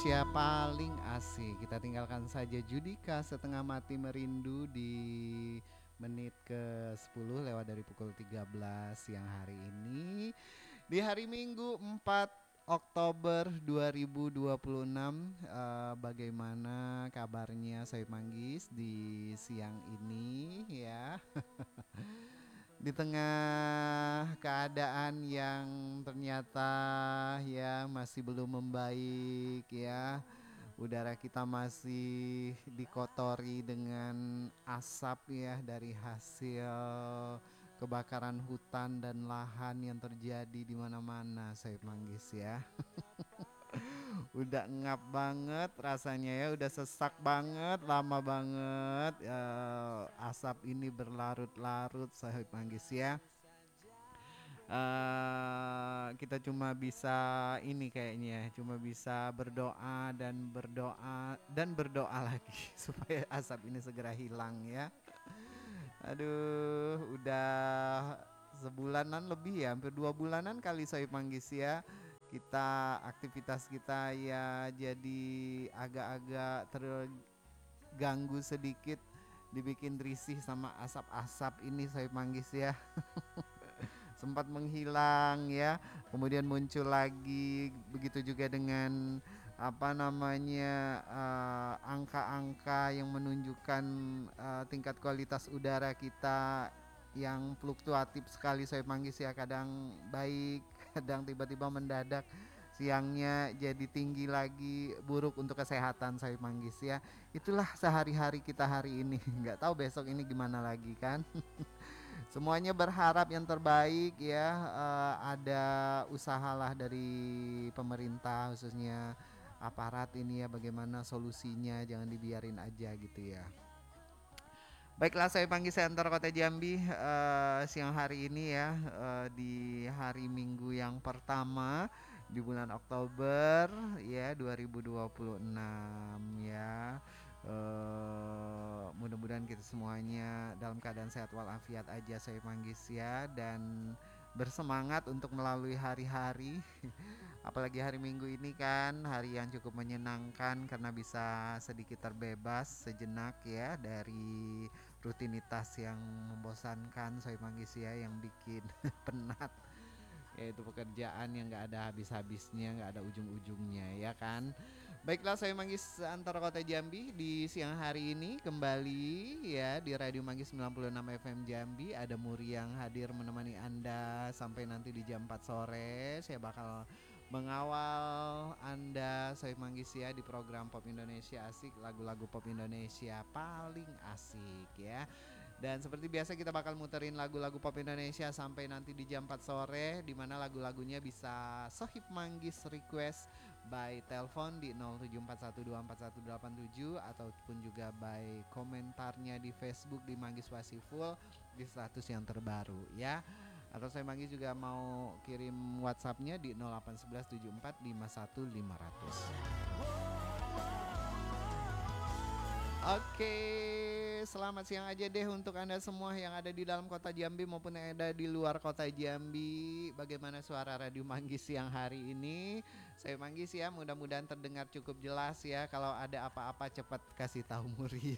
Indonesia paling asik. Kita tinggalkan saja Judika setengah mati merindu di menit ke-10 lewat dari pukul 13 siang hari ini. Di hari Minggu 4 Oktober 2026, bagaimana kabarnya Sohib Manggis di siang ini ya? Di tengah keadaan yang ternyata ya masih belum membaik ya, udara kita masih dikotori dengan asap ya dari hasil kebakaran hutan dan lahan yang terjadi di mana-mana, saya Manggis ya. Udah ngap banget rasanya ya, udah sesak banget, lama banget asap ini berlarut-larut, saya Manggis ya. Kita cuma bisa ini kayaknya, cuma bisa berdoa dan berdoa dan berdoa lagi supaya asap ini segera hilang ya. Aduh, udah sebulanan lebih ya, hampir 2 bulanan kali saya Manggis ya. Kita aktivitas kita ya jadi agak-agak terganggu sedikit, dibikin risih sama asap-asap ini saya Manggis ya. Sempat menghilang ya, kemudian muncul lagi, begitu juga dengan apa namanya angka-angka yang menunjukkan tingkat kualitas udara kita yang fluktuatif sekali saya Manggis ya, kadang baik kadang tiba-tiba mendadak siangnya jadi tinggi lagi, buruk untuk kesehatan saya Manggis ya. Itulah sehari-hari kita hari ini, nggak tahu besok ini gimana lagi kan. Semuanya berharap yang terbaik ya, ada usahalah dari pemerintah khususnya aparat ini ya, bagaimana solusinya, jangan dibiarin aja gitu ya. Baiklah, saya panggil Center Kota Jambi siang hari ini ya, di hari Minggu yang pertama di bulan Oktober ya 2026 ya. Mudah-mudahan kita semuanya dalam keadaan sehat walafiat aja saya panggil ya, dan bersemangat untuk melalui hari-hari. Apalagi hari Minggu ini kan hari yang cukup menyenangkan karena bisa sedikit terbebas sejenak ya dari rutinitas yang membosankan saya Manggis ya, yang bikin penat, yaitu pekerjaan yang nggak ada habis-habisnya, nggak ada ujung-ujungnya ya kan. Baiklah, saya Manggis antara kota Jambi di siang hari ini kembali ya di Radio Manggis 96 FM Jambi. Ada Muri yang hadir menemani Anda sampai nanti di jam 4 sore. Saya bakal mengawal Anda saya Manggis ya di program Pop Indonesia Asik, lagu-lagu pop Indonesia paling asik ya. Dan seperti biasa kita bakal muterin lagu-lagu pop Indonesia sampai nanti di jam 4 sore, di mana lagu-lagunya bisa Sohib Manggis request by telepon di 0741241187 ataupun juga by komentarnya di Facebook di Manggis Wasiful di status yang terbaru ya. Atau saya Manggis juga mau kirim WhatsAppnya di 08117451 500. Oke, selamat siang aja deh untuk Anda semua yang ada di dalam kota Jambi maupun yang ada di luar kota Jambi. Bagaimana suara Radio Manggis siang hari ini? Saya Manggis ya, mudah-mudahan terdengar cukup jelas ya. Kalau ada apa-apa cepat kasih tahu Muri.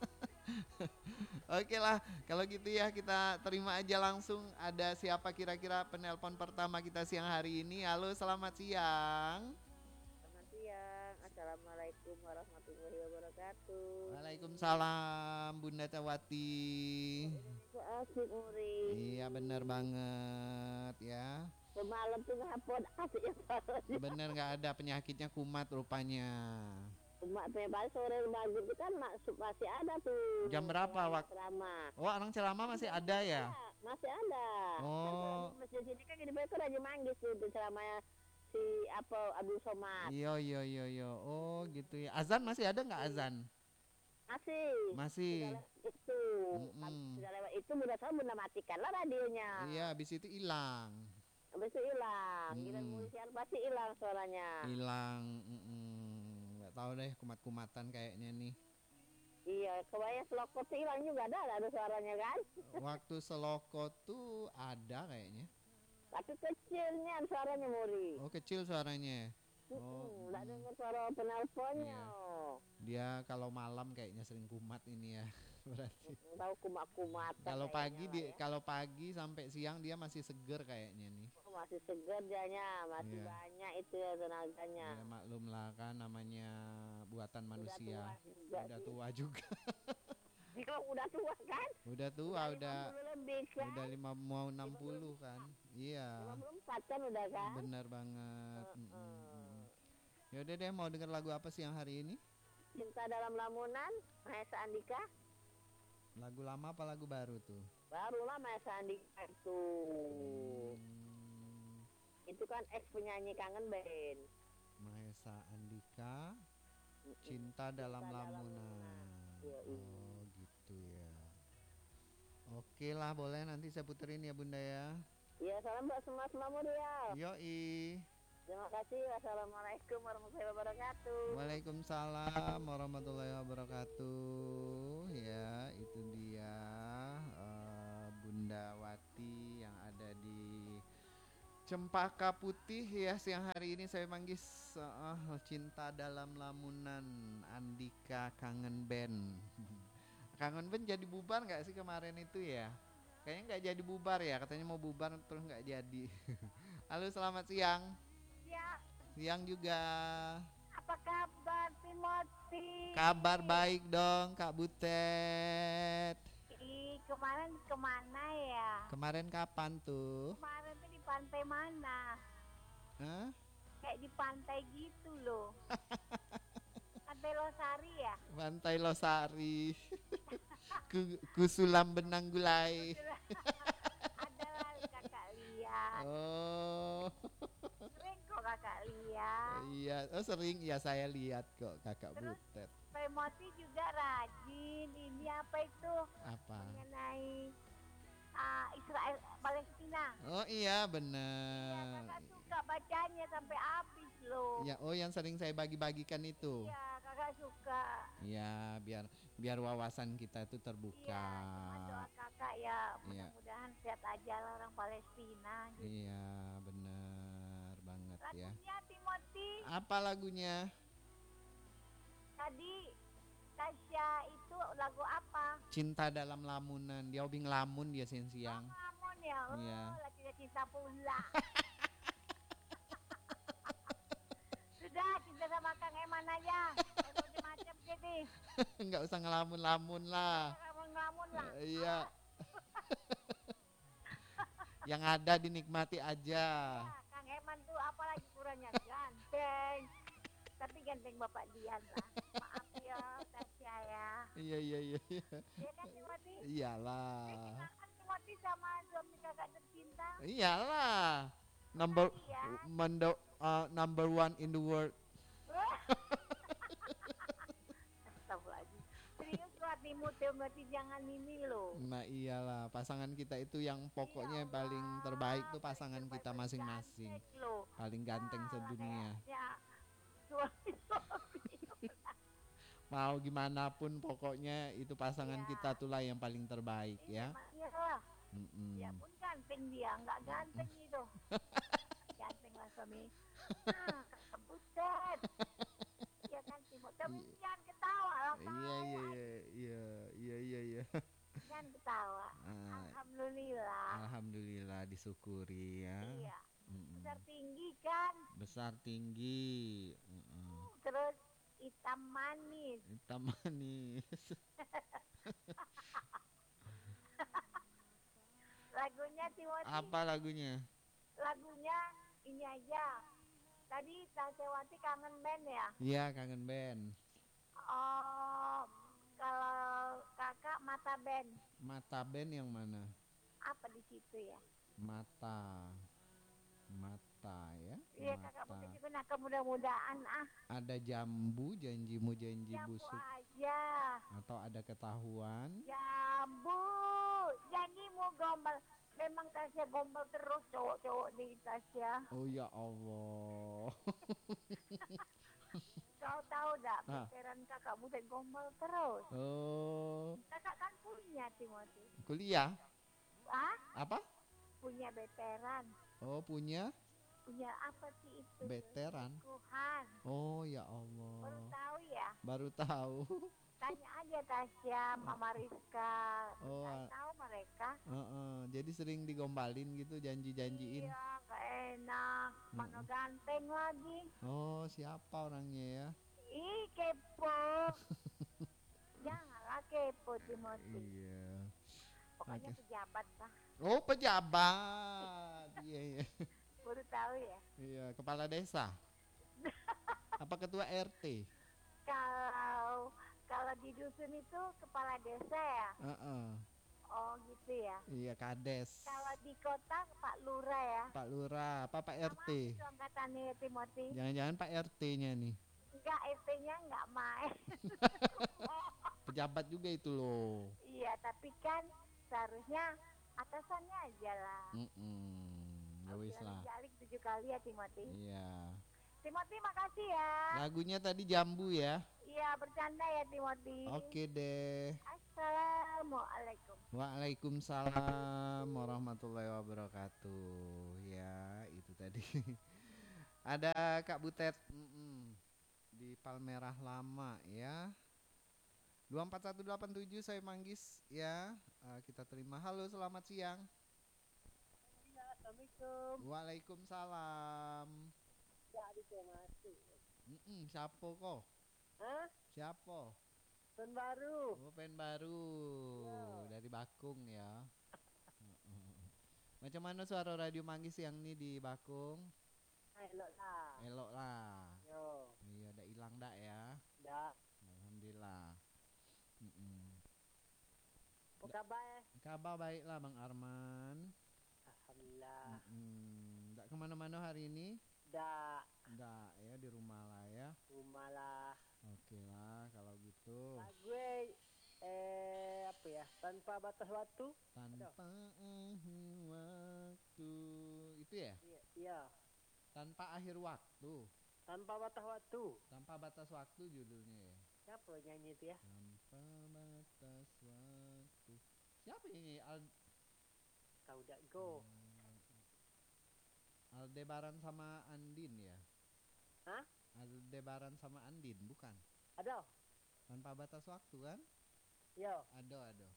Oke lah, kalau gitu ya kita terima aja langsung. Ada siapa kira-kira penelpon pertama kita siang hari ini? Halo, selamat siang. Selamat siang, Assalamualaikum warahmatullahi wabarakatuh. Waalaikumsalam Bunda Tawati. Indonesia asik Muri. Iya bener banget ya. Semalam tuh ngapot asik ya suaranya. Bener, nggak ada penyakitnya kumat rupanya. Cuma bebas sore maghrib itu kan masih ada Jam tuh berapa orang yang waktu? ceramah. Oh, orang ceramah masih Jam ada ya? iya, masih ada. Kan kalau di Oh, masjid sini kan di Batu Raja Manggis tuh ceramahnya si apa Abdul Somad. iya iya iya iya. Oh gitu ya. Azan masih ada nggak azan? Masih sudah Masih. lewat itu. Mm-mm. Sudah lewat itu mudah saya bunda matikan lah radionya. Iya, habis itu hilang. Habis itu hilang, giliran Mm-mm. musisian pasti hilang suaranya. Hilang. Nggak tahu deh, kumat-kumatan kayaknya nih. Iya, kebayang selokot sih hilang juga ada suaranya kan. Waktu seloko tuh ada kayaknya. Tapi kecilnya suaranya Muri. Oh, kecil suaranya. Oh, Nggak dengar suara penelponnya. iya. Dia kalau malam kayaknya sering kumat ini ya. Berarti. Tahu kumat-kumatan Kalau kayaknya pagi lah ya. kalau pagi sampai siang dia masih seger kayaknya nih. Oh, masih segar dianya, masih Iya. banyak itu ya tenaganya. Ya maklum lah kan namanya buatan Udah manusia. tua juga Udah sih. tua juga. Kalau udah tua kan? Udah tua, Udah udah 50 lebih kan? udah mau 50, 60 kan. Iya. 54 kan udah kan? Benar banget. Heeh. Ya udah deh, mau denger lagu apa sih yang hari ini? Cinta dalam lamunan, Mahesa Andika. Lagu lama apa lagu baru tuh? Barulah Mahesa Andika itu. Hmm, Itu kan ex penyanyi Kangen Band. Mahesa Andika, Mm-mm. Cinta dalam Dalam Lamunan. Yoi. Oh gitu ya. Oke lah, boleh nanti saya puterin ya Bunda ya. Ya, salam buat semua Muria. Yoi. Terima kasih. Wassalamualaikum warahmatullahi wabarakatuh. Waalaikumsalam warahmatullahi wabarakatuh. Ya, itu dia Bunda Wati yang ada di Cempaka Putih ya. Siang hari ini saya manggis Cinta dalam Lamunan Andika Kangen Band. Kangen Band jadi bubar nggak sih kemarin itu ya? Kayaknya nggak jadi bubar ya. Katanya mau bubar terus nggak jadi. Halo, selamat siang. Ya, Siang juga. apa kabar Timothy? Kabar baik dong Kak Butet. Kemarin kemana ya? Kemarin kapan tuh? Kemarin tuh di pantai mana? Hah? Kayak di pantai gitu loh. Pantai Losari ya? Pantai Losari. Kusulam Benang Gulai. Adalah kakak lihat. Oh. Sering kok kakak lihat. Iya, sering ya saya lihat kok Kakak Terus Butet. Premoti juga rajin. Ini apa itu? Apa? Mengenai Israel Palestina. Oh iya Iya, bener. kakak suka bacanya sampai habis loh. Ya, oh yang sering saya bagi-bagikan itu. Iya, kakak suka. Ya, biar wawasan kita itu Iya, terbuka. cuma doa kakak ya Iya. mudah-mudahan sehat aja lah orang Palestina. Gitu. Iya, bener banget ya. Lagunya Timothy Apa lagunya? tadi Tasya itu lagu apa? Cinta dalam Lamunan. Dia hobi ngelamun dia siang-siang. Lamun ya, oh, Iya. lagi cinta pula. Sudah cinta sama Kang Eman aja. Macam-macam gitu. Nggak usah ngelamun-lamun lah. Ngelamun lah. Iya. Yang ada dinikmati aja. Ya, Kang Eman tuh apalagi kurangnya ganteng. Tapi ganteng Bapak Dian lah. Maaf ya, Tasya ya. Iya. Iya kan Timothy? Iyalah. Kan Timothy sama suami kakak tercinta. Iyalah. Number number one in the world. Astagfirullahaladzim. Serius loh hatimu Timothy, jangan ini loh. Nah iyalah, pasangan kita itu yang pokoknya yang paling terbaik tuh pasangan kita masing-masing. Paling ganteng sedunia. Mau gimana pun pokoknya itu pasangan kita tuh lah yang paling terbaik ya. Iyalah. Mm-mm. Ya pun ganteng dia, nggak ganteng itu. Ganteng lah suami. Buset. Ya kan Timothy, tapi jangan ketawa lah. Iya. Jangan ketawa. Alhamdulillah. Alhamdulillah disyukuri ya. Iya. Mm-mm. Besar tinggi kan. Besar tinggi. Terus hitam manis. Hitam manis. Lagunya Timothy. Apa lagunya? Lagunya ini aja. Tadi Tasewati Kangen Band ya? Iya, Kangen Band. Oh, kalau kakak Mata Band. Mata Band yang mana? Apa di situ ya? Mata ya. Iya kakak mungkin juga nak mudah-mudahan Ada jambu, janjimu janji jambu busuk. aja. Atau ada ketahuan. Jambu, janjimu gombal. Memang Tasya gombal terus cowok-cowok di Tasya. Oh ya Allah. Kau tahu dak, veteran kakak muda gombal terus. Oh. Kakak kan punya Timothy. Kuliah? Ah? Apa? Punya veteran. Oh, punya punya apa sih itu? Veteran. Selingkuhan. Oh ya Baru Allah. tahu ya. Baru tahu. Tanya aja Tasya, Mama Rizka. Oh, Nggak tahu mereka. jadi sering digombalin gitu, janji-janjiin. Iya, gak enak. Mana ganteng lagi. Oh, siapa orangnya ya? Ih, kepo. Janganlah kepo, Timothy. Iya. Pokoknya Oke. pejabat lah. Oh, pejabat. Iya, iya. Baru tahu ya. Iya, kepala desa. Apa ketua RT? Kalau kalau di dusun itu kepala desa ya. Heeh. Oh gitu ya. Iya, kades. Kalau di kota Pak Lurah ya. Pak Lurah, apa Pak Sama RT? itu angkatannya Timothy. Jangan-jangan Pak RT-nya nih. Enggak, RT-nya enggak main. Pejabat juga itu loh. Iya, tapi kan seharusnya atasannya aja lah. Ya wis lah. Jalik 7 kali ya Timothy. Iya. Timothy makasih ya. Lagunya tadi Jambu ya. Iya, bercanda ya Timothy. Oke deh. Assalamualaikum. Waalaikumsalam warahmatullahi wabarakatuh. Ya, itu tadi. Ada Kak Butet di Palmerah Lama ya. 24187 saya Manggis ya. Kita terima. Halo, selamat siang. Assalamualaikum. Waalaikumsalam. Siapa kok? Hah? Siapa? Pen baru. Oh, pen baru. Dari Bakung ya. Macam mana suara Radio Manggis yang ini di Bakung? Elok lah. Elok lah. Yo. Iya, udah hilang dak ya. Dah. Alhamdulillah. Apa kabar? Kabar baik lah Bang Arman. Alhamdulillah. Nggak kemana-mana hari ini? Dah. Nggak ya, di rumah lah ya. Rumah lah. Oke lah kalau gitu. Gue apa ya? Tanpa batas waktu. Tanpa waktu itu ya? Iya. Tanpa akhir waktu. Tanpa batas waktu. Tanpa batas waktu judulnya ya. Siapa nyanyi itu ya? Tanpa batas waktu. Siapa ini? Tahu dak go. Aldebaran sama Andin ya? Hah? Aldebaran sama Andin bukan? Ada. Tanpa batas waktu kan? Yo. Ada.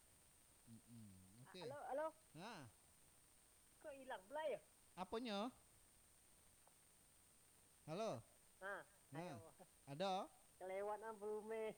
Oke. Halo. Nah, Kok hilang pula ya? apanya? Halo. Nah. Ayo. Ada? Kelewatan volume.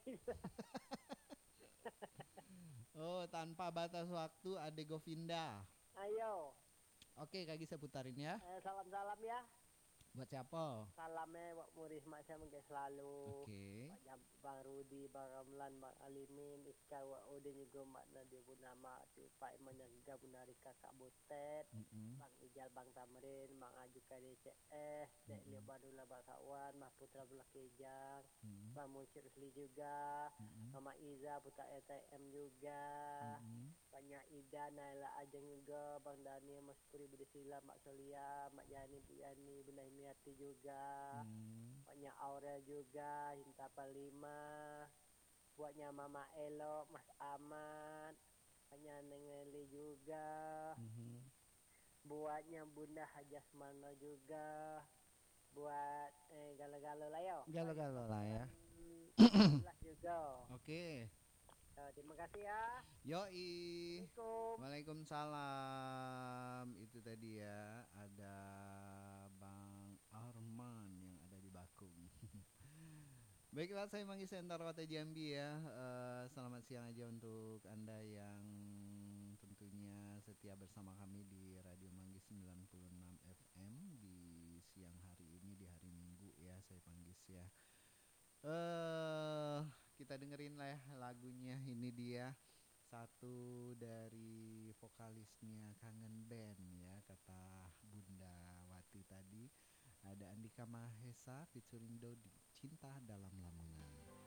Oh, tanpa batas waktu Ade Govinda. Ayo. Oke, kaki saya putarin ya. Salam-salam ya. Buat siapa? Salamnya Wak Muris Mak saya mungkin selalu. Oke. Bang Rudi, Bang Ramlan, Bang Alimin, Iska Wak Udin juga Mak Nadia pun nama Pak Iman yang juga Bunari Kakak Butet, Bang Ijal, Bang Tamrin, Bang Aju KDCS, Dek Leo Badula, Bang Sakwan, Mas Putra Belah Kejang, Bang Muncir Usli juga, Mama Iza, Putra ETM juga, banyak Ida, Naila Ajeng juga, Bang Daniel, Mas Puri Budi Sila, Mak Solia, Mak Yani, Bu Yani, Bunda Himiati juga, banyak Aurel juga, Hinta Palima, buatnya Mama Elo, Mas Ahmad, banyak Neng Eli juga, buatnya Bunda Hajasmana juga, buat galo-galo lah yo. Galo-galo lah ya. Juga. Oke. Terima kasih ya. Yoi. Assalamualaikum. Waalaikumsalam. Itu tadi ya, ada Bang Arman yang ada di Bakung. Baiklah, saya Manggis Sentar Kota Jambi ya. Selamat siang aja untuk Anda yang tentunya setia bersama kami di Radio Manggis 96 FM di siang hari ini, di hari Minggu ya. Saya Manggis ya. Kita dengerin lah ya lagunya. Ini dia satu dari vokalisnya Kangen Band ya, kata Bunda Wati tadi. Ada Andika Mahesa featuring Dodi, Cinta Dalam Lamongan.